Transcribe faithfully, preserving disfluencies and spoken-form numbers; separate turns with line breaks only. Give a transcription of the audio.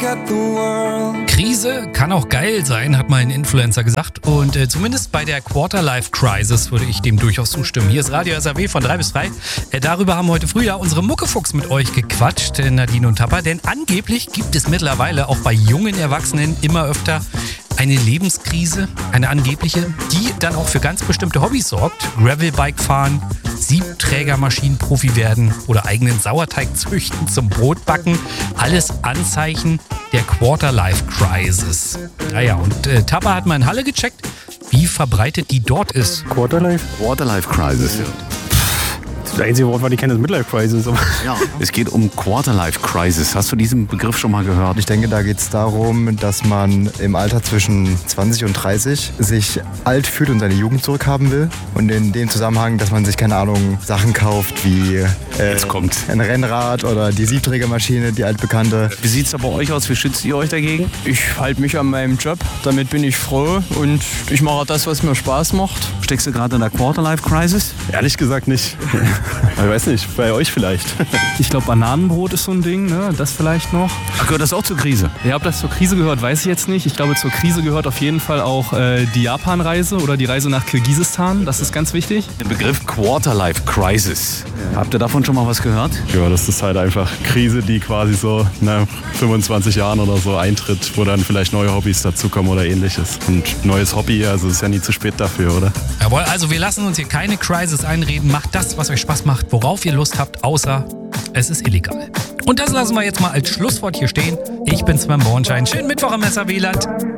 Krise kann auch geil sein, hat mal ein Influencer gesagt. Und äh, zumindest bei der Quarter-Life-Crisis würde ich dem durchaus zustimmen. Hier ist Radio S R W von drei bis drei. Äh, darüber haben heute früh ja unsere Muckefuchs mit euch gequatscht, äh, Nadine und Tapper. Denn angeblich gibt es mittlerweile auch bei jungen Erwachsenen immer öfter eine Lebenskrise, eine angebliche, die dann auch für ganz bestimmte Hobbys sorgt. Gravelbike fahren, Siebträgermaschinenprofi werden oder eigenen Sauerteig züchten zum Brotbacken. Alles Anzeichen der Quarter-Life-Crisis. Naja, und äh, Tapper hat mal in Halle gecheckt, wie verbreitet die dort ist.
Quarterlife?
Quarter-Life-Crisis, ja.
Das einzige Wort, was ich kenne, ist Midlife-Crisis.
Ja, es geht um Quarter-Life-Crisis. Hast du diesen Begriff schon mal gehört?
Ich denke, da geht es darum, dass man im Alter zwischen zwanzig und dreißig sich alt fühlt und seine Jugend zurückhaben will. Und in dem Zusammenhang, dass man sich, keine Ahnung, Sachen kauft wie äh,
Jetzt kommt.
ein Rennrad oder die Siebträgermaschine, die altbekannte.
Wie sieht es da bei euch aus? Wie schützt ihr euch dagegen?
Ich halte mich an meinem Job, damit bin ich froh und ich mache das, was mir Spaß macht.
Steckst du gerade in der Quarter-Life-Crisis?
Ehrlich gesagt nicht. Ich weiß nicht, bei euch vielleicht.
Ich glaube, Bananenbrot ist so ein Ding, ne? Das vielleicht noch.
Ach, gehört das auch zur Krise?
Ja, ob das zur Krise gehört, weiß ich jetzt nicht. Ich glaube, zur Krise gehört auf jeden Fall auch äh, die Japan-Reise oder die Reise nach Kirgisistan. Das ist ganz wichtig.
Der Begriff Quarter-Life-Crisis. Ja. Habt ihr davon schon mal was gehört?
Ja, das ist halt einfach Krise, die quasi so nach fünfundzwanzig Jahren oder so eintritt, wo dann vielleicht neue Hobbys dazukommen oder ähnliches. Und neues Hobby, also ist ja nie zu spät dafür, oder?
Jawohl, also wir lassen uns hier keine Crisis einreden. Macht das, was euch Spaß macht, worauf ihr Lust habt, außer es ist illegal. Und das lassen wir jetzt mal als Schlusswort hier stehen. Ich bin Sven Bornschein. Schönen Mittwoch im S R W-Land.